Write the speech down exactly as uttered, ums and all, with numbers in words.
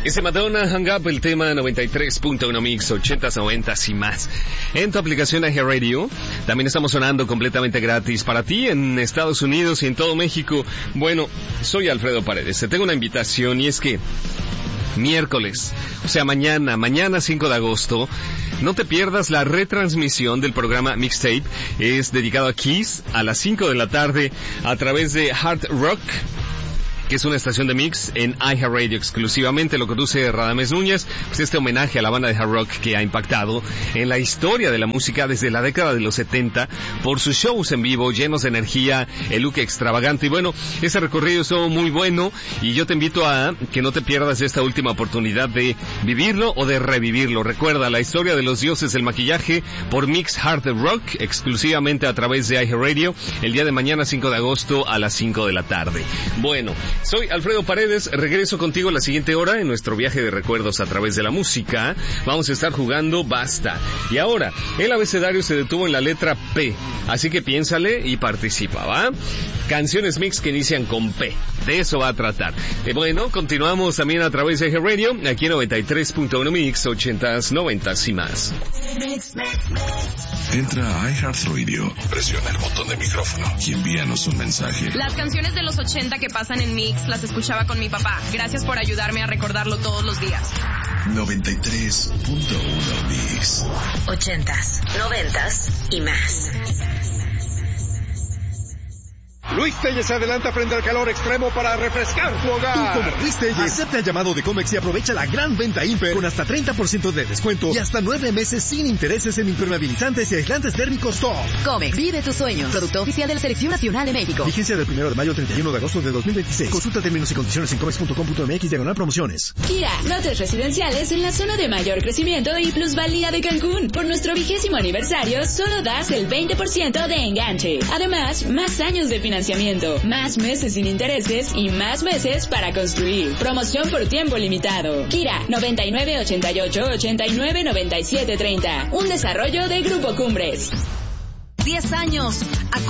Ese Madonna Hang Up, el tema noventa y tres punto uno Mix, ochentas, noventas y más. En tu aplicación iHeartRadio, también estamos sonando completamente gratis para ti en Estados Unidos y en todo México. Bueno, soy Alfredo Paredes, te tengo una invitación y es que miércoles, o sea mañana, mañana cinco de agosto, no te pierdas la retransmisión del programa Mixtape. Es dedicado a Kiss a las cinco de la tarde a través de Hard Rock, que es una estación de mix en iHeartRadio exclusivamente. Lo conduce Radames Núñez, pues este homenaje a la banda de hard rock que ha impactado en la historia de la música desde la década de los setenta por sus shows en vivo llenos de energía, el look extravagante. Y bueno, ese recorrido estuvo muy bueno y yo te invito a que no te pierdas esta última oportunidad de vivirlo o de revivirlo. Recuerda la historia de los dioses del maquillaje por Mix Hard Rock exclusivamente a través de iHeartRadio el día de mañana cinco de agosto a las cinco de la tarde. Bueno, soy Alfredo Paredes, regreso contigo la siguiente hora en nuestro viaje de recuerdos a través de la música. Vamos a estar jugando Basta. Y ahora, el abecedario se detuvo en la letra P, así que piénsale y participa, ¿va? Canciones mix que inician con P, de eso va a tratar. Y bueno, continuamos también a través de iHeartRadio, aquí en noventa y tres punto uno Mix, ochentas, noventas y más. Entra a iHeartRadio, presiona el botón de micrófono y envíanos un mensaje. Las canciones de los ochenta que pasan en Mix las escuchaba con mi papá. Gracias por ayudarme a recordarlo todos los días. noventa y tres punto uno Mix. Ochentas, noventas y más. Luis Telles se adelanta frente al calor extremo para refrescar tu hogar. Tú como Luis Telles, acepta el llamado de Comex y aprovecha la gran venta Imper con hasta treinta por ciento de descuento y hasta nueve meses sin intereses en impermeabilizantes y aislantes térmicos Top. Comex, vive tus sueños. Producto oficial de la Selección Nacional de México. Vigencia del primero de mayo al treinta y uno de agosto de dos mil veintiséis. Consulta términos y condiciones en comex punto com punto mx diagonal promociones. Kia, lotes residenciales en la zona de mayor crecimiento y plusvalía de Cancún. Por nuestro vigésimo aniversario, solo das el veinte por ciento de enganche. Además, más años de financiamiento, más meses sin intereses y más meses para construir. Promoción por tiempo limitado. Kira, noventa y nueve ochenta y ocho ochenta y nueve noventa y siete treinta. Un desarrollo de Grupo Cumbres. diez años.